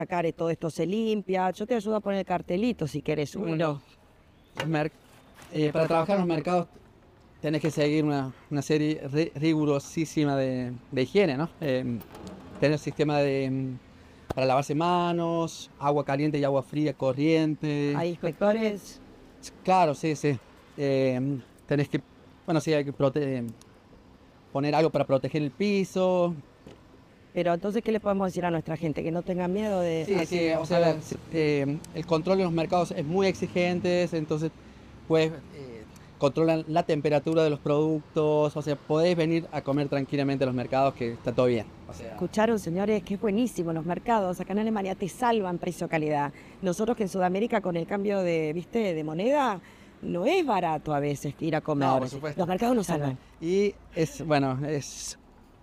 sacar todo esto se limpia. Yo te ayudo a poner el cartelito si querés uno. Para trabajar en los mercados tenés que seguir una serie rigurosísima de higiene, ¿no? Tener sistema para lavarse manos, agua caliente y agua fría corriente. Hay inspectores. Claro, sí, sí. Tenés que, bueno, sí, hay que poner algo para proteger el piso. Pero entonces, ¿qué le podemos decir a nuestra gente? Que no tengan miedo de... Sí, sí, o sea, el control en los mercados es muy exigente, entonces pues controlan la temperatura de los productos, o sea, podés venir a comer tranquilamente a los mercados que está todo bien. O sea, Escucharon, señores, que es buenísimo los mercados. Acá en Alemania te salvan precio-calidad. Nosotros que en Sudamérica con el cambio de, ¿viste?, de moneda, no es barato a veces ir a comer. no, por supuesto. Los mercados nos salvan. Y es, bueno, es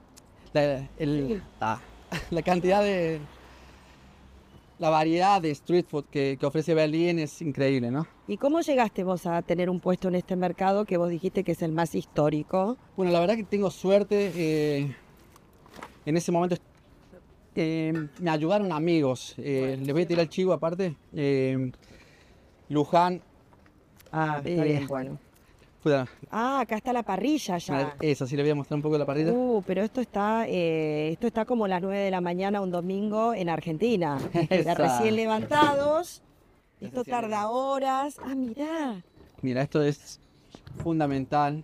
la cantidad la variedad de street food que ofrece Berlín es increíble, ¿no? ¿Y cómo llegaste vos a tener un puesto en este mercado que vos dijiste que es el más histórico? Bueno, la verdad que tengo suerte. En ese momento me ayudaron amigos. Les voy a tirar el chivo aparte. Luján. Ah, está bien, bueno. Puta, Ah, acá está la parrilla ya. eso, sí le voy a mostrar un poco la parrilla. Pero esto está como las 9 de la mañana un domingo en Argentina. De Exacto. recién levantados. Esto tarda horas. Ah, mirá. Mira, esto es fundamental.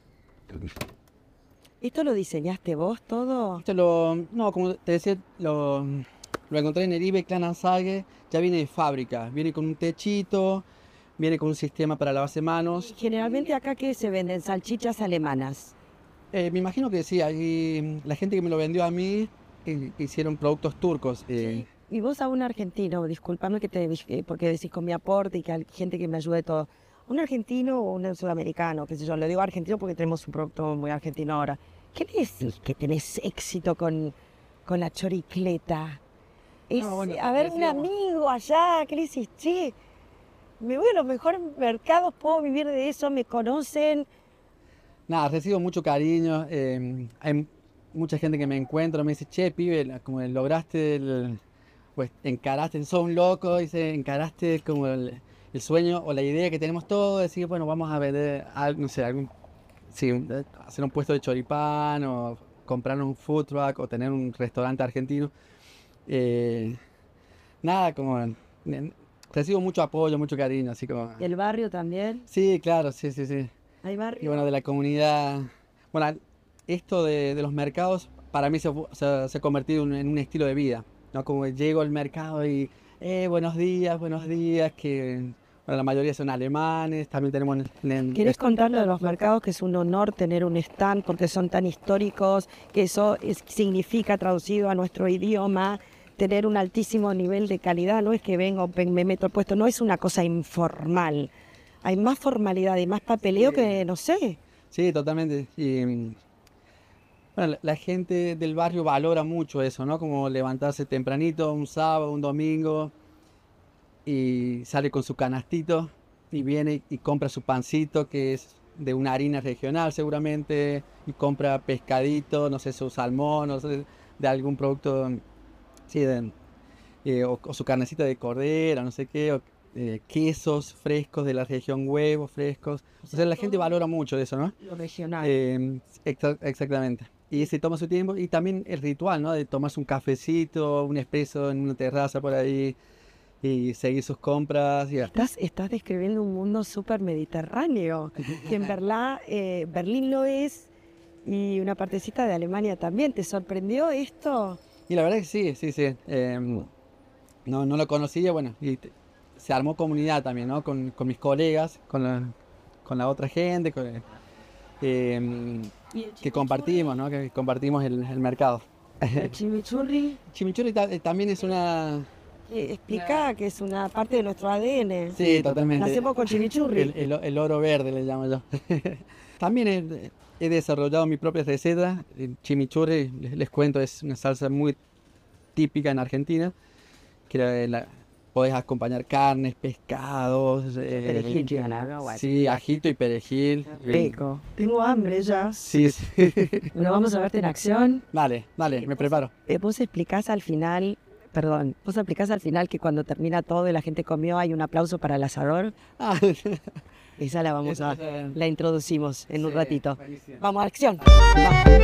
¿Esto lo diseñaste vos todo? No, como te decía, lo encontré en el eBay Kleinanzeigen. Ya viene de fábrica. Viene con un techito, viene con un sistema para lavarse manos. Generalmente acá que se venden salchichas alemanas. Me imagino que sí, ahí, la gente que me lo vendió a mí hicieron productos turcos. Y vos a un argentino, discúlpame que porque decís con mi aporte y que hay gente que me ayude todo. Un argentino o un sudamericano, qué sé yo, lo digo argentino porque tenemos un producto muy argentino ahora. ¿Qué le decís que tenés éxito con la choricleta? No, bueno, A ver, un amigo allá, ¿qué le decís? Che, me voy a los mejores mercados, puedo vivir de eso, me conocen. Nada, recibo mucho cariño. Hay mucha gente que me encuentra, me dice, che, pibe, como lograste, pues encaraste, sos un loco, dice, encaraste como el sueño o la idea que tenemos todos, decir, bueno, vamos a vender, no sé, sí, hacer un puesto de choripán o comprar un food truck o tener un restaurante argentino. Eh, Nada, como recibo mucho apoyo, mucho cariño, así como... ¿Y el barrio también? Sí, claro, sí, sí, sí. ¿Hay Y barrio? bueno, de la comunidad. Bueno, esto de los mercados para mí se ha convertido en un estilo de vida, ¿no? Como llego al mercado y, buenos días, que bueno, la mayoría son alemanes, también tenemos... ¿Querés contarle de los mercados que es un honor tener un stand porque son tan históricos, que eso significa traducido a nuestro idioma, tener un altísimo nivel de calidad? No es que vengo, me meto al puesto, no es una cosa informal. Hay más formalidad y más papeleo que, no sé. Sí, totalmente. Y bueno, la gente del barrio valora mucho eso, ¿no? Como levantarse tempranito, un sábado, un domingo, y sale con su canastito y viene y compra su pancito, que es de una harina regional seguramente, y compra pescadito, no sé, su salmón, no sé, de algún producto, sí, o su carnecita de cordero, no sé qué, o, quesos frescos de la región, huevos frescos. O sea, la gente valora mucho eso, ¿no? Lo regional. Exactamente. Y se toma su tiempo y también el ritual, ¿no? De tomarse un cafecito, un espresso en una terraza por ahí y seguir sus compras. Estás describiendo un mundo súper mediterráneo, que en verdad Berlín lo es y una partecita de Alemania también. ¿Te sorprendió esto? Y la verdad que sí, sí, sí. No, no lo conocía, bueno, se armó comunidad también, ¿no? Con mis colegas, con la otra gente, eh, que compartimos, ¿no? Que compartimos el mercado. El chimichurri, Chimichurri también es una... explica que es una parte de nuestro ADN. Sí, totalmente. Nacemos con chimichurri. El oro verde le llamo yo. También he desarrollado mi propia receta. El chimichurri, les cuento, es una salsa muy típica en Argentina, que podés acompañar carnes, pescados, Perejil, sí, ajito y perejil. rico. Tengo hambre ya. Sí, sí. Bueno, vamos a verte en acción. Dale, dale, me preparo. Vos explicás al final Perdón, ¿vos aplicás al final que cuando termina todo y la gente comió hay un aplauso para el asador? Ah, Esa la vamos Esa- la introducimos en un sí, ratito. buenísimo. Vamos, acción. Va.